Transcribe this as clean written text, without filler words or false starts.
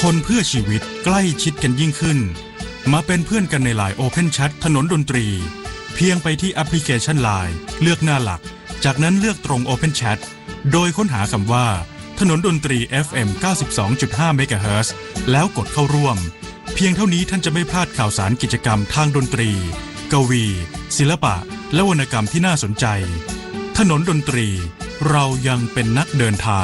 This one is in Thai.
คนเพื่อชีวิตใกล้ชิดกันยิ่งขึ้นมาเป็นเพื่อนกันใน LINE Open Chat ถนนดนตรีเพียงไปที่แอปพลิเคชัน LINE เลือกหน้าหลักจากนั้นเลือกตรง Open Chat โดยค้นหาคำว่าถนนดนตรี FM 92.5 MHz แล้วกดเข้าร่วมเพียงเท่านี้ท่านจะไม่พลาดข่าวสารกิจกรรมทางดนตรีกวีศิลปะและวรรณกรรมที่น่าสนใจถนนดนตรีเรายังเป็นนักเดินทาง